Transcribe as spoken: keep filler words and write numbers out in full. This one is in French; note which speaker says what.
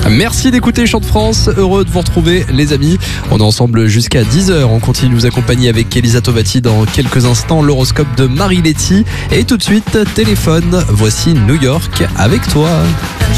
Speaker 1: Merci d'écouter Chant de France. Heureux de vous retrouver, les amis. On est ensemble jusqu'à dix heures. On continue de vous accompagner avec Elisa Tovati dans quelques instants. L'horoscope de Marie Letty. Et tout de suite, téléphone. Voici New York avec toi.